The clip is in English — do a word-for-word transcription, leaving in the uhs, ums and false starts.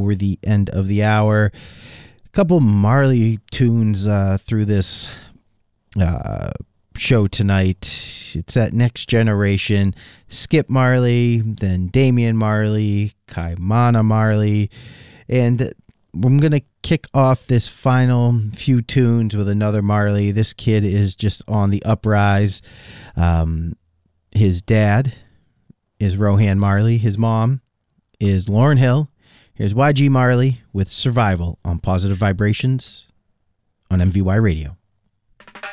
before the end of the hour. A couple Marley tunes uh, through this uh, show tonight. It's that Next Generation. Skip Marley, then Damian Marley, Kaimana Marley, and I'm going to kick off this final few tunes with another Marley. This kid is just on the uprise. Um, his dad is Rohan Marley. His mom is Lauryn Hill. Here's Y G Marley with Survival on Positive Vibrations on M V Y Radio.